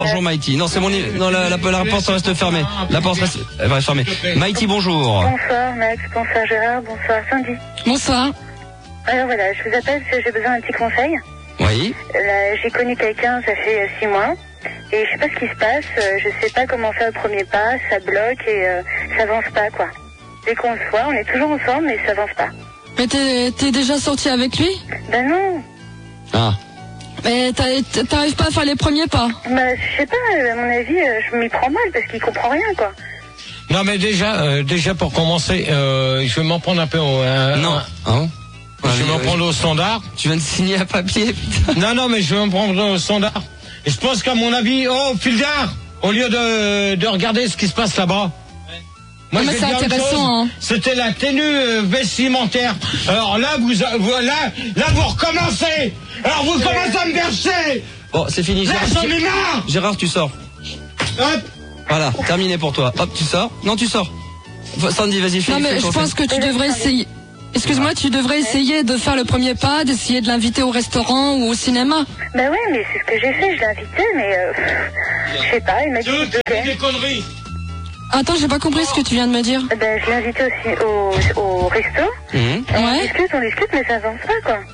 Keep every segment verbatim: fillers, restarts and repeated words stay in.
Bonjour Maïti. Non, c'est mon non la, la, la porte reste fermée. La porte reste, elle va rester fermée. Maïti, bonjour. Bonsoir Max, bonsoir Gérard, bonsoir Sandy. Bonsoir. Alors voilà, je vous appelle parce que j'ai besoin d'un petit conseil. Oui. Là, j'ai connu quelqu'un, ça fait euh, six mois, et je sais pas ce qui se passe, euh, je sais pas comment faire le premier pas, ça bloque et euh, ça avance pas quoi. Dès qu'on se voit, on est toujours ensemble, mais ça avance pas. Mais t'es, t'es déjà sorti avec lui? Ben non. Ah. Mais t'arrives pas à faire les premiers pas? Bah je sais pas, à mon avis, euh, je m'y prends mal parce qu'il comprend rien quoi. Non mais déjà, euh, déjà pour commencer, euh, je vais m'en prendre un peu au... Euh, non. Hein je vais m'en prendre au standard. Tu viens de signer un papier, putain. Non, non, mais je vais m'en prendre au standard. Et je pense qu'à mon avis, oh, Fildar, au lieu de, de regarder ce qui se passe là-bas. Moi, non, mais c'est intéressant, hein. C'était la tenue euh, vestimentaire. Alors là, vous, vous là, là, vous recommencez. Alors vous commencez à me verser. Bon, c'est fini. Là, Gérard, j'en ai marre. Gérard, tu sors. Hop. Voilà, terminé pour toi. Hop, tu sors. Non, tu sors. Sandy, vas-y, fais. Non, mais je pense que tu devrais essayer. Excuse-moi, tu devrais essayer de faire le premier pas, d'essayer de l'inviter au restaurant ou au cinéma. Bah oui, mais c'est ce que j'ai fait, je l'ai invité, mais euh, je sais pas, il m'a dit que des conneries. Attends, j'ai pas compris ce que tu viens de me dire. Ben je l'ai invité aussi au, au resto. Mmh. On Ouais. discute, on discute, mais ça avance pas quoi.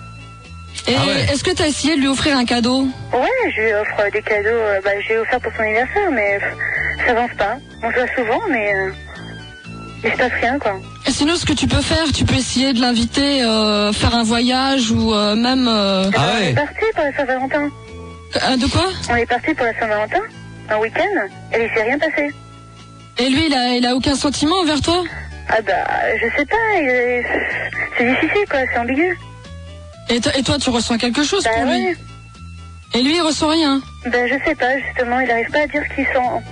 Et Ah ouais. est-ce que t'as essayé de lui offrir un cadeau? Ouais, je lui offre des cadeaux, euh, bah j'ai offert pour son anniversaire, mais pff, ça avance pas. On se voit souvent, mais euh, il se passe rien quoi. Et sinon, ce que tu peux faire, tu peux essayer de l'inviter euh, faire un voyage ou euh, même... Euh... Ah Alors, ouais. On est parti pour la Saint-Valentin. Euh, de quoi? On est parti pour la Saint-Valentin, un week-end, et il s'est rien passé. Et lui, il a, il a aucun sentiment envers toi? Ah bah, je sais pas, il est... c'est difficile quoi, c'est ambigu. Et, et toi, tu ressens quelque chose Bah pour lui? ouais. Et lui, il ressent rien? Ben je sais pas, justement, il arrive pas à dire ce qu'il sent.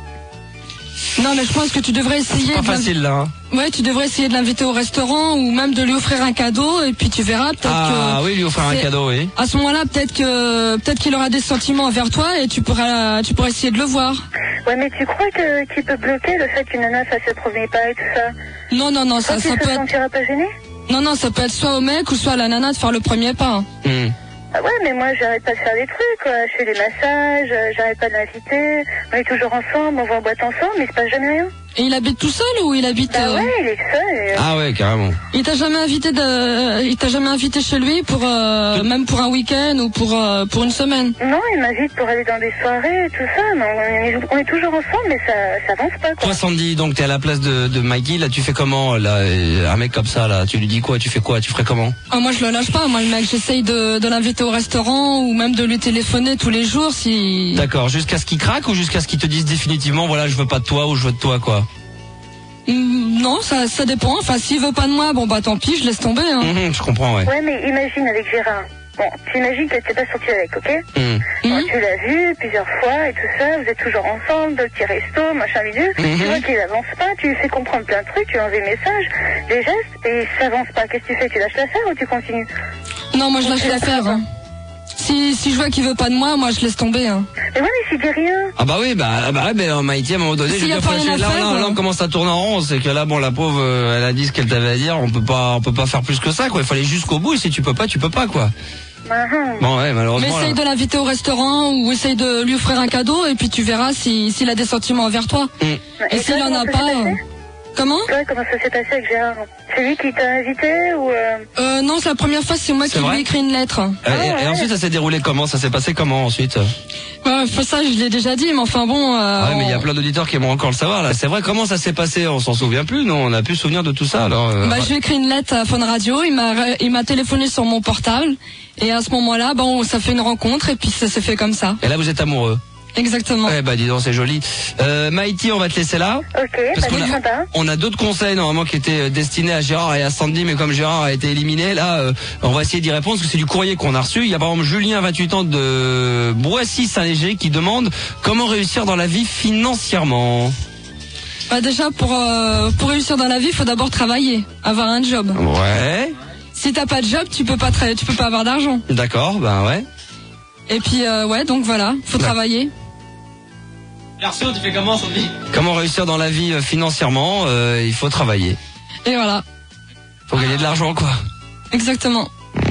Non, mais je pense que tu devrais essayer... Pas de l'inv- facile là. Hein. Ouais, tu devrais essayer de l'inviter au restaurant ou même de lui offrir un cadeau et puis tu verras peut-être Ah que... oui, lui offrir un c'est- cadeau, oui. À ce moment-là, peut-être que peut-être qu'il aura des sentiments envers toi et tu pourras tu pourras essayer de le voir. Ouais, mais tu crois que qu'il peut bloquer le fait qu'une nana fasse le premier pas et tout ça? Non, non, non, ça, Toi, tu ça te peut être... sentiras pas gêné? Non, non, ça peut être soit au mec ou soit à la nana de faire le premier pas. Mmh. Ah ouais, mais moi j'arrête pas de faire des trucs, quoi. Je fais des massages, euh, j'arrête pas de l'inviter. On est toujours ensemble, on va en boîte ensemble, mais il se passe jamais rien. Et il habite tout seul ou il habite... Bah euh, ouais, il est seul. Et, euh, Ah ouais, carrément. Il t'a jamais invité de... Il t'a jamais invité chez lui pour euh, même pour un week-end ou pour euh, pour une semaine? Non, il m'invite pour aller dans des soirées et tout ça, mais on est, on est toujours ensemble, mais ça, ça avance pas, quoi. Toi, Sandy, donc t'es à la place de, de Mikey, là, tu fais comment, là, euh, un mec comme ça, là, tu lui dis quoi, tu fais quoi, tu ferais comment? Ah, moi je le lâche pas, moi le mec j'essaye de, de l'inviter au restaurant ou même de lui téléphoner tous les jours si... D'accord, jusqu'à ce qu'il craque ou jusqu'à ce qu'il te dise définitivement, voilà, je veux pas de toi ou je veux de toi, quoi? Mm, Non, ça, ça dépend. Enfin, s'il veut pas de moi, bon bah tant pis, je laisse tomber. Hein. Mmh, je comprends, ouais. Ouais, mais imagine avec Gérard. Bon, tu imagines que t'es pas sorti avec, ok? Mmh. Bon, Mhm. tu l'as vu plusieurs fois et tout ça, vous êtes toujours ensemble, dans le petit resto, machin bidule. Mhm. Tu vois qu'il avance pas, tu lui fais comprendre plein de trucs, tu lui envoies des messages, des gestes, et ça avance pas. Qu'est-ce que tu fais? Tu lâches l'affaire ou tu continues? Non, moi je lâche l'affaire. Hein. Si, si je vois qu'il veut pas de moi, moi je laisse tomber. Hein. Mais ouais, mais s'il dit rien. Ah bah oui, bah, bah, ouais, mais euh, Maïti, à un moment donné, S'il je veux y a dire, pas rien à là, faire, là, là, on hein. commence à tourner en rond, c'est que là, bon, la pauvre, euh, elle a dit ce qu'elle t'avait à dire, on peut pas, on peut pas faire plus que ça, quoi. Il fallait jusqu'au bout, et si tu peux pas, tu peux pas, quoi. Mhm. Bon, ouais, Mais malheureusement. essaye là. de l'inviter au restaurant ou essaye de lui offrir un cadeau et puis tu verras si, s'il a des sentiments envers toi. Mmh. Et, Et s'il toi, en a comment ça pas... s'est passé euh, Comment? Toi, comment ça s'est passé avec Gérard? C'est lui qui t'a invité ou euh... euh, Non, c'est la première fois, c'est moi C'est qui vrai lui ai écrit une lettre. Euh, et, Ah, et ouais. ensuite, ça s'est déroulé comment? Ça s'est passé comment ensuite? Ouais, ça je l'ai déjà dit, mais enfin bon... Euh, Ouais, mais il y a on- plein d'auditeurs qui aimeraient encore le savoir, là. C'est vrai, comment ça s'est passé? On s'en souvient plus, non? On a plus souvenir de tout ça, alors. euh, Bah, je lui ai écrit une lettre à Fun Radio, il m'a il m'a téléphoné sur mon portable et à ce moment-là, bon, ça fait une rencontre et puis ça s'est fait comme ça. Et là, vous êtes amoureux? Exactement. Eh bah, dis donc, c'est joli. Euh, Maïti, on va te laisser là. Ok, Parce bah qu'on c'est a, sympa. on a d'autres conseils normalement qui étaient destinés à Gérard et à Sandy, mais comme Gérard a été éliminé, là, euh, on va essayer d'y répondre parce que c'est du courrier qu'on a reçu. Il y a par exemple Julien, vingt-huit ans, de Boissy-Saint-Léger, qui demande comment réussir dans la vie financièrement. Bah, déjà, pour, euh, pour réussir dans la vie, il faut d'abord travailler, avoir un job. Ouais, Si t'as pas de job, tu peux pas tra- tu peux pas avoir d'argent. d'accord, ben ouais. Et puis, euh, ouais, donc voilà, faut Ouais. travailler. Garçon, tu fais comment, Sandy? Comment réussir dans la vie euh, financièrement? euh, Il faut travailler. Et voilà, Faut gagner de l'argent, quoi. exactement.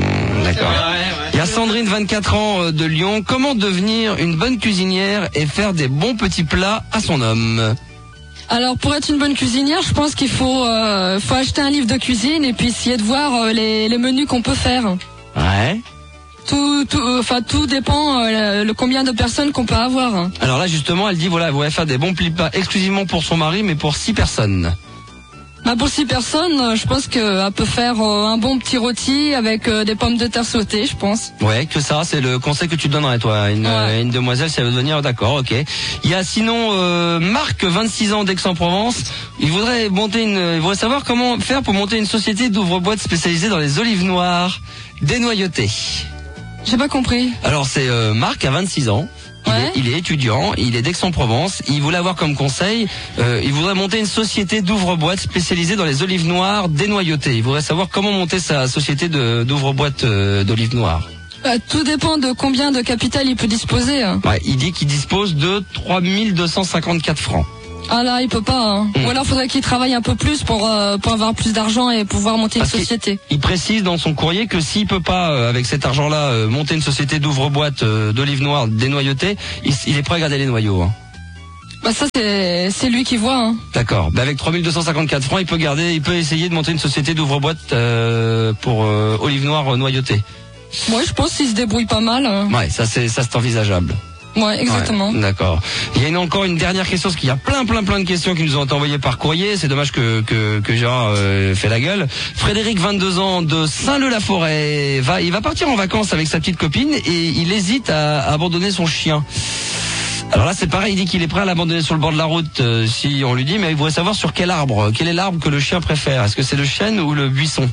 D'accord. Ouais, ouais. Il y a Sandrine, vingt-quatre ans, euh, de Lyon. Comment devenir une bonne cuisinière et faire des bons petits plats à son homme? Alors pour être une bonne cuisinière, je pense qu'il faut, euh, faut acheter un livre de cuisine et puis essayer de voir euh, les, les menus qu'on peut faire. Ouais. Tout, tout, euh, enfin tout dépend euh, le combien de personnes qu'on peut avoir. Alors là, justement, elle dit, voilà, elle voudrait faire des bons plats exclusivement pour son mari, mais pour six personnes. Bah pour six personnes, euh, je pense qu'elle peut faire euh, un bon petit rôti avec euh, des pommes de terre sautées, je pense. Ouais, que ça, c'est le conseil que tu donnerais, toi, une, Ouais. euh, une demoiselle, si elle veut devenir, d'accord, ok. Il y a sinon euh, Marc, vingt-six ans, d'Aix-en-Provence. Il voudrait monter une, il voudrait savoir comment faire pour monter une société d'ouvre-boîtes spécialisée dans les olives noires dénoyautées. J'ai pas compris. Alors c'est euh, Marc, à vingt-six ans. Il, Ouais. est, il est étudiant, il est d'Aix-en-Provence. Il voulait avoir comme conseil, euh, il voudrait monter une société d'ouvre-boîtes spécialisée dans les olives noires dénoyautées. Il voudrait savoir comment monter sa société de, d'ouvre-boîtes euh, d'olives noires. Bah, tout dépend de combien de capital il peut disposer. hein. Ouais, il dit qu'il dispose de trois mille deux cent cinquante-quatre francs. Ah là, il peut pas. Hein. Mm. Ou alors faudrait qu'il travaille un peu plus pour euh, pour avoir plus d'argent et pouvoir monter une Parce qu'il- société. Il précise dans son courrier que s'il peut pas, euh, avec cet argent-là, euh, monter une société d'ouvre-boîtes euh, d'olives noires dénoyautées, il, il est prêt à garder les noyaux. Hein. Bah ça c'est c'est lui qui voit. Hein. D'accord. Bah avec trois mille deux cent cinquante-quatre francs, il peut garder, il peut essayer de monter une société d'ouvre-boîtes euh, pour euh, olives noires euh, noyautées. Moi je pense qu'il se débrouille pas mal. hein. Ouais, ça c'est ça c'est envisageable. Ouais, exactement. Ouais, d'accord. Il y a une, encore une dernière question, parce qu'il y a plein plein plein de questions qui nous ont été envoyées par courrier. C'est dommage que que, que Gérard euh, fait la gueule. Frédéric, vingt-deux ans, de Saint-Leu-la-Forêt, va il va partir en vacances avec sa petite copine et il hésite à, à abandonner son chien. Alors là c'est pareil, il dit qu'il est prêt à l'abandonner sur le bord de la route euh, si on lui dit, mais il voudrait savoir sur quel arbre, quel est l'arbre que le chien préfère. Est-ce que c'est le chêne ou le buisson?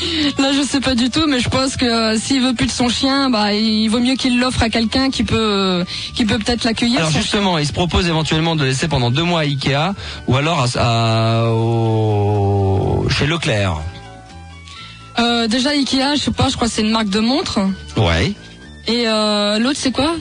Là je sais pas du tout, mais je pense que euh, s'il veut plus de son chien, bah il vaut mieux qu'il l'offre à quelqu'un qui peut euh, qui peut peut-être l'accueillir. Alors son justement, il se propose éventuellement de laisser pendant deux mois à Ikea ou alors à, à- au, chez Leclerc. chien. Euh, déjà Ikea, je sais pas, je crois que c'est une marque de montre. Ouais. Et euh, l'autre c'est quoi?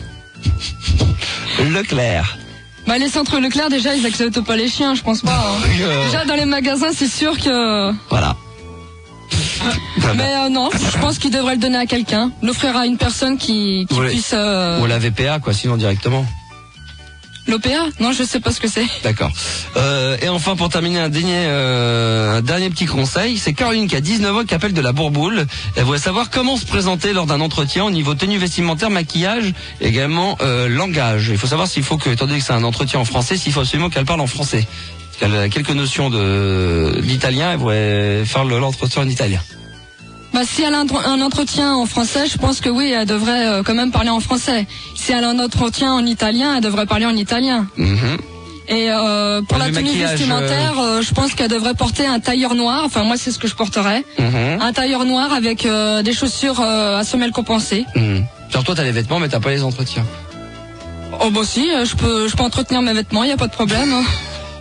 Leclerc. Bah les centres Leclerc déjà ils acceptent pas les chiens, je pense pas. hein. Euh, Déjà dans les magasins c'est sûr que. Voilà. Très bien. Mais euh, non, je pense qu'il devrait le donner à quelqu'un, l'offrir à une personne qui, qui Ou la- puisse. Euh, Ou la V P A, quoi, sinon directement. L'O P A? Non, je sais pas ce que c'est. D'accord. Euh, et enfin, pour terminer, un dernier, euh, un dernier petit conseil, c'est Caroline qui a dix-neuf ans qui appelle de la Bourboule. Elle voudrait savoir comment se présenter lors d'un entretien au niveau tenue vestimentaire, maquillage, également euh, langage. Il faut savoir s'il faut que, étant donné que c'est un entretien en français, s'il faut absolument qu'elle parle en français. Parce qu'elle a quelques notions de d'italien, elle voudrait faire le- l'entretien en italien. Bah si elle a un, un entretien en français, je pense que oui, elle devrait euh, quand même parler en français. Si elle a un entretien en italien, elle devrait parler en italien. Mhm. Et euh, pour Le la tenue maquillage, vestimentaire, euh, je pense qu'elle devrait porter un tailleur noir. Enfin moi c'est ce que je porterais. Mhm. Un tailleur noir avec euh, des chaussures euh, à semelles compensées. Mhm. Genre toi, t'as les vêtements, mais t'as pas les entretiens. Oh bah si, euh, je peux je peux entretenir mes vêtements, y a pas de problème. hein.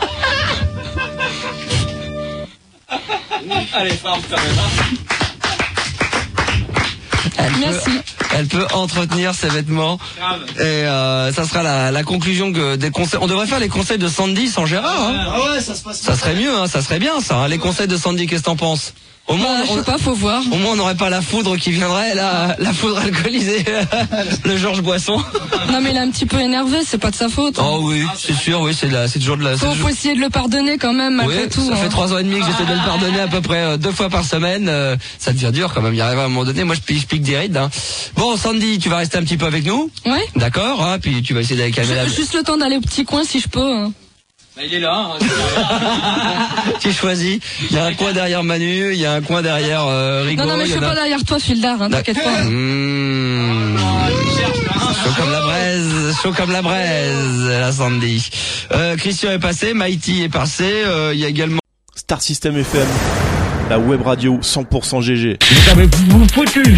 Allez, ferme, ferme, ferme. Elle Merci. Peut, elle peut entretenir ses vêtements. Grave. Et euh, ça sera la, la conclusion que des conseils. On devrait faire les conseils de Sandy sans Gérard. Hein. Ah ouais, ça se passe. Ça serait mieux, hein, ça serait bien ça. Hein, les conseils de Sandy, qu'est-ce que t'en penses? Au moins, Bah, je on, sais pas, faut voir. au moins on n'aurait pas la foudre qui viendrait, la, la foudre alcoolisée, le Georges Boisson. Non mais il est un petit peu énervé, c'est pas de sa faute. Oh oui, c'est sûr, oui, c'est de la, c'est toujours de la. c'est Faut, toujours- faut essayer de le pardonner quand même malgré Oui, tout. ça hein. fait trois ans et demi que j'essaie de le pardonner à peu près euh, deux fois par semaine. euh, ça devient dur quand même. Il arrive à un moment donné. Moi, je pique, je pique des rides. Hein. Bon, Sandy, tu vas rester un petit peu avec nous, Ouais. d'accord hein, puis tu vas essayer d'aller calmer la. Ju- Juste le temps d'aller au petit coin si je peux. hein. Bah, il est là. Hein. Tu choisis. Il y a un coin derrière Manu, il y a un coin derrière euh, Rigaud. Non non mais il je y suis en a- pas derrière toi Fildar, hein, t'inquiète pas. Mmh. Chaud comme la braise, chaud comme la braise, la Sandy. Euh, Christian est passé, Mighty est passé. euh, Il y a également. Star System F M, la web radio cent pour cent G G. Vous avez vous foutu le